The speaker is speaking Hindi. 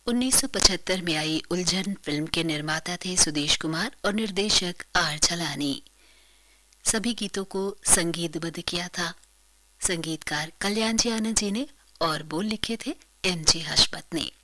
1975 में आई उलझन फिल्म के निर्माता थे सुदेश कुमार और निर्देशक आर चलानी। सभी गीतों को संगीतबद्ध किया था संगीतकार कल्याण जी आनंद जी ने और बोल लिखे थे एम जी हशमत ने।